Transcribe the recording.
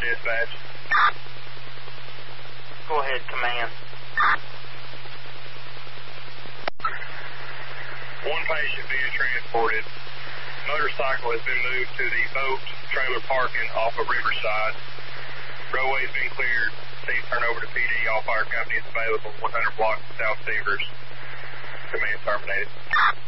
dispatch. Go ahead, command. One patient being transported. Motorcycle has been moved to the boat trailer parking off of Riverside. Roadway has been cleared. Please turn over to PD. All fire companies available. 100 blocks South Severs. Command terminated.